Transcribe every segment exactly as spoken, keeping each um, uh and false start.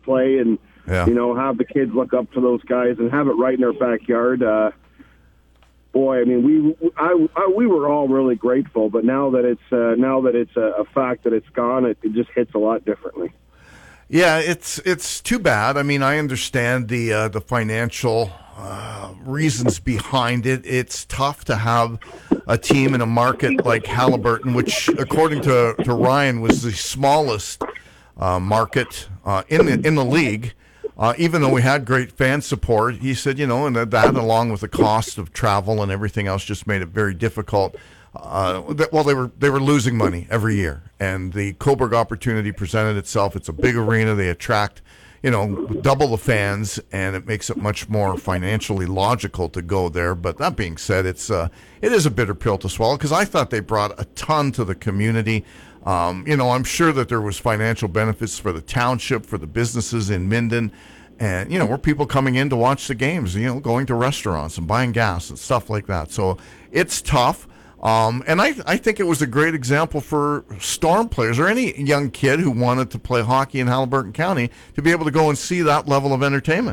play and, yeah. you know, have the kids look up to those guys and have it right in their backyard. Uh, boy, I mean, we I, I, we were all really grateful, but now that it's uh, now that it's a, a fact that it's gone, it, it just hits a lot differently. Yeah, it's it's too bad. I mean, I understand the uh, the financial uh, reasons behind it. It's tough to have a team in a market like Haliburton, which, according to, to Ryan, was the smallest uh, market uh, in the in the league. Uh, even though we had great fan support, he said, you know, and that, that along with the cost of travel and everything else just made it very difficult. Uh, that, well, they were they were losing money every year, and the Cobourg opportunity presented itself. It's a big arena; they attract, you know, double the fans, and it makes it much more financially logical to go there. But that being said, it's uh, it is a bitter pill to swallow because I thought they brought a ton to the community. Um, you know, I'm sure that there was financial benefits for the township, for the businesses in Minden, and you know, were people coming in to watch the games, you know, going to restaurants and buying gas and stuff like that. So it's tough. Um, and I, I think it was a great example for Storm players or any young kid who wanted to play hockey in Haliburton County to be able to go and see that level of entertainment.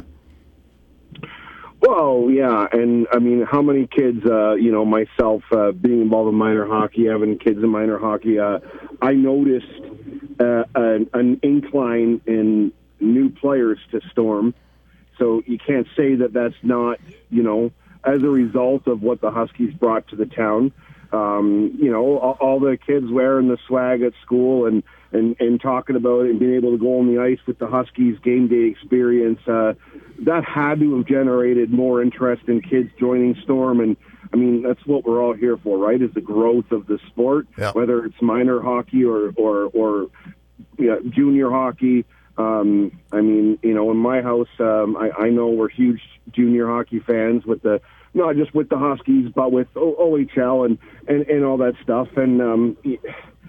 Well, yeah, and I mean, how many kids, uh, you know, myself uh, being involved in minor hockey, having kids in minor hockey, uh, I noticed uh, an, an incline in new players to Storm. So you can't say that that's not, you know, as a result of what the Huskies brought to the town. Um, you know, all, all the kids wearing the swag at school and, and, and talking about it and being able to go on the ice with the Huskies game day experience, uh, that had to have generated more interest in kids joining Storm. And, I mean, that's what we're all here for, right, is the growth of the sport, yeah. whether it's minor hockey or, or, or you know, junior hockey. Um, I mean, you know, in my house, um, I, I know we're huge junior hockey fans with the not just with the Huskies, but with O H L and, and, and all that stuff. And um, it,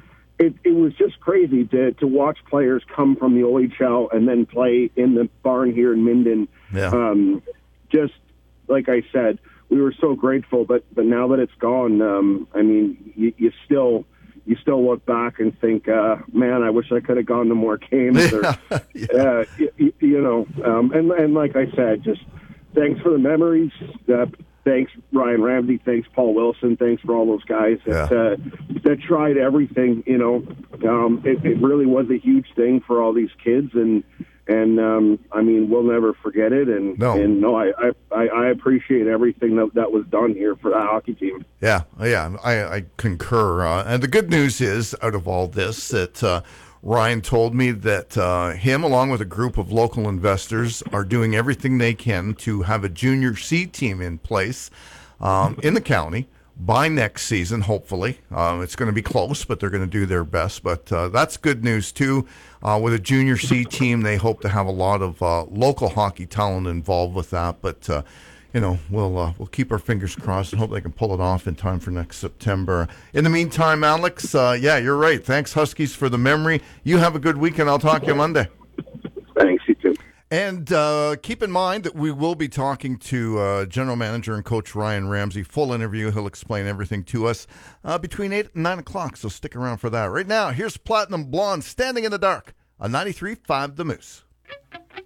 it was just crazy to, to watch players come from the O H L and then play in the barn here in Minden. Yeah. Um, just like I said, we were so grateful, but, but now that it's gone, um, I mean, you, you still you still look back and think, uh, man, I wish I could have gone to more games. Or, yeah. uh, you, you know, um, and, and like I said, just thanks for the memories. Uh, Thanks, Ryan Ramsey. Thanks, Paul Wilson. Thanks for all those guys that, yeah. uh, that tried everything. You know, um, it, it really was a huge thing for all these kids, and and um, I mean, we'll never forget it. And no, and no, I, I, I appreciate everything that, that was done here for the hockey team. Yeah, yeah, I, I concur. Uh, and the good news is, out of all this, that. Uh, Ryan told me that uh, him, along with a group of local investors, are doing everything they can to have a junior C team in place um, in the county by next season, hopefully. Um, it's going to be close, but they're going to do their best. But uh, that's good news, too. Uh, with a junior C team, they hope to have a lot of uh, local hockey talent involved with that. But, uh, you know, we'll uh, we'll keep our fingers crossed and hope they can pull it off in time for next September. In the meantime, Alex, uh, yeah, you're right. Thanks, Huskies, for the memory. You have a good weekend. I'll talk to you Monday. Thanks, you too. And uh, keep in mind that we will be talking to uh, General Manager and Coach Ryan Ramsey. Full interview. He'll explain everything to us uh, between eight and nine o'clock, so stick around for that. Right now, here's Platinum Blonde, Standing in the Dark on ninety-three point five The Moose.